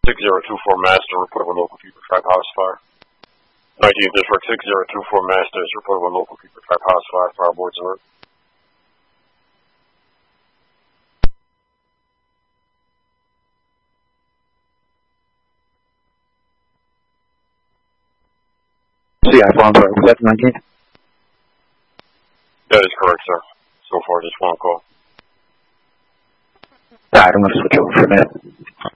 6024 Master, report one local Keeper Tribe House Fire. 19th District, 6024 Master is report one local Keeper Tribe House Fire, fireboards alert. I'm sorry, was that the 19th? That is correct, sir. So far, just one call. Alright, I'm going to switch over for a minute.